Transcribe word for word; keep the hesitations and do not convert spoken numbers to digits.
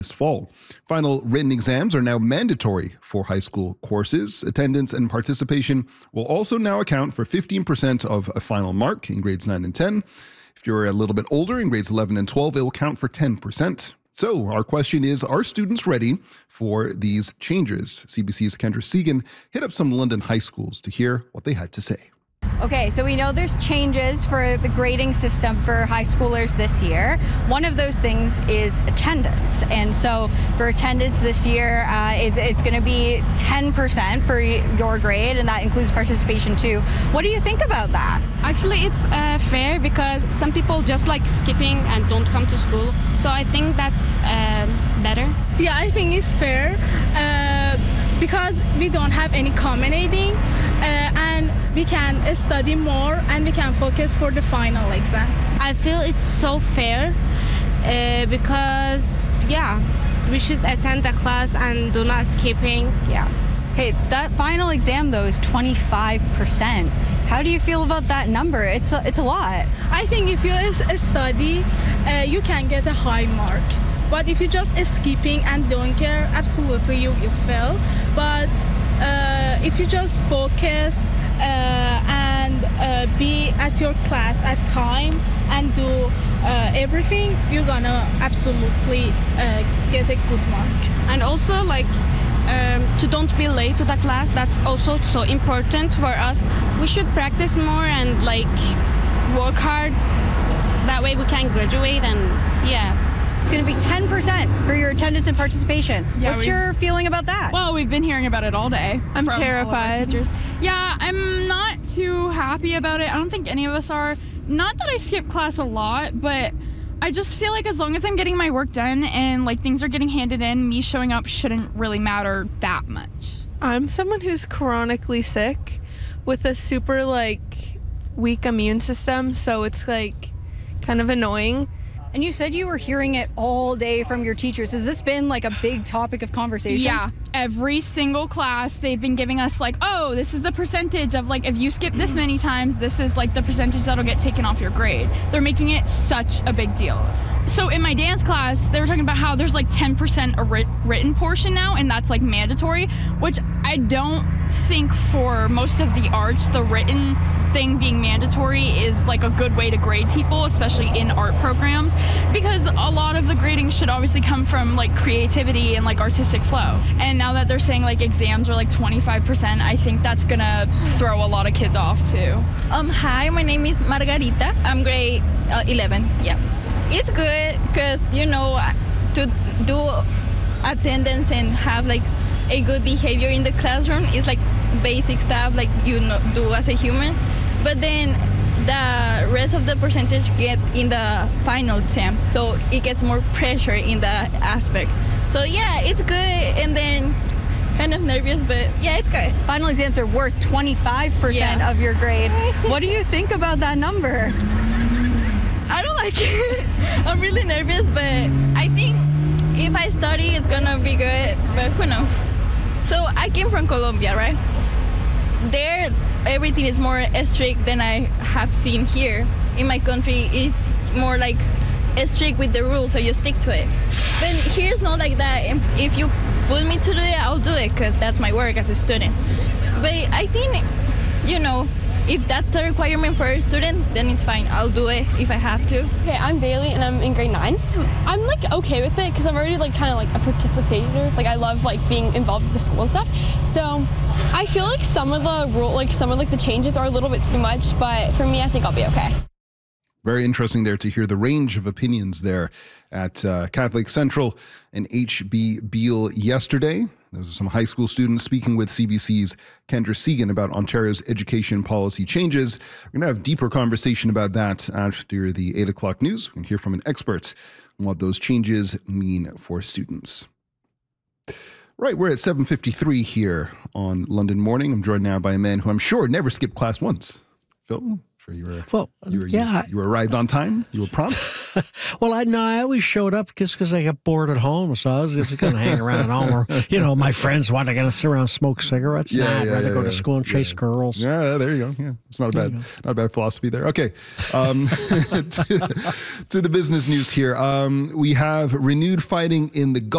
this fall. Final written exams are now mandatory for high school courses. Attendance and participation will also now account for fifteen percent of a final mark in grades nine and ten. If you're a little bit older, in grades eleven and twelve, it will count for ten percent. So our question is, are students ready for these changes? C B C's Kendra Segan hit up some London high schools to hear what they had to say. Okay, so we know there's changes for the grading system for high schoolers this year. One of those things is attendance. And so for attendance this year, uh, it's, it's going to be ten percent for your grade, and that includes participation too. What do you think about that? Actually, it's uh, fair because some people just like skipping and don't come to school. So I think that's uh, better. Yeah, I think it's fair uh, because we don't have any accommodating uh, and we can study more and we can focus for the final exam. I feel it's so fair uh, because, yeah, we should attend the class and do not skipping, yeah. Hey, that final exam though is twenty-five percent. How do you feel about that number? It's a, it's a lot. I think if you study, uh, you can get a high mark. But if you just skipping and don't care, absolutely you will fail. But uh, if you just focus uh, and uh, be at your class at time and do uh, everything, you're gonna absolutely uh, get a good mark. And also, like, um, to don't be late to the class, that's also so important for us. We should practice more and, like, work hard. That way we can graduate and, yeah. It's going to be ten percent for your attendance and participation. Yeah, What's we, your feeling about that? Well, we've been hearing about it all day. I'm terrified. Yeah, I'm not too happy about it. I don't think any of us are. Not that I skip class a lot, but I just feel like as long as I'm getting my work done and like things are getting handed in, me showing up shouldn't really matter that much. I'm someone who's chronically sick with a super like weak immune system, so it's like kind of annoying. And you said you were hearing it all day from your teachers. Has this been like a big topic of conversation? Yeah, every single class they've been giving us like, oh, this is the percentage of like, if you skip this many times, this is like the percentage that'll get taken off your grade. They're making it such a big deal. So in my dance class, they were talking about how there's like ten percent a writ- written portion now, and that's like mandatory, which I don't think for most of the arts, the written thing being mandatory is like a good way to grade people, especially in art programs, because a lot of the grading should obviously come from like creativity and like artistic flow. And now that they're saying like exams are like twenty-five percent, I think that's gonna throw a lot of kids off too. Um, hi, my name is Margarita. I'm grade uh, eleven, yeah. It's good because, you know, to do attendance and have like a good behavior in the classroom is like basic stuff like you know, do as a human. But then the rest of the percentage get in the final exam, so it gets more pressure in that aspect. So yeah, it's good, and then kind of nervous, but yeah, it's good. Final exams are worth twenty-five percent yeah. of your grade. What do you think about that number? I don't like it. I'm really nervous, but I think if I study, it's gonna be good, but who knows? So I came from Colombia, right? There, everything is more strict than I have seen here. In my country, it's more like strict with the rules, so you stick to it. But here's not like that. If you put me to do it, I'll do it, because that's my work as a student. But I think, you know, if that's a requirement for a student, then it's fine. I'll do it if I have to. Okay, I'm Bailey and I'm in grade nine. I'm like okay with it because I'm already like kind of like a participator. Like I love like being involved with the school and stuff. So I feel like some of the rule, like some of like the changes are a little bit too much, but for me, I think I'll be okay. Very interesting there to hear the range of opinions there at uh, Catholic Central and H B Beale yesterday. Those are some high school students speaking with C B C's Kendra Segan about Ontario's education policy changes. We're going to have a deeper conversation about that after the eight o'clock news. We can hear from an expert on what those changes mean for students. Right, we're at seven fifty-three here on London Morning. I'm joined now by a man who I'm sure never skipped class once. Phil? Sure, you were. Well, you were, yeah, you, you arrived on time. You were prompt. Well, I know I always showed up just because I got bored at home, so I was just going to hang around at home. Or you know, my friends wanted to sit around and smoke cigarettes. Yeah, nah, I'd yeah, rather yeah, go yeah, to school and chase yeah. girls. Yeah, there you go. Yeah, it's not a bad, not a bad philosophy there. Okay, um, to, to the business news here. Um, we have renewed fighting in the Gulf.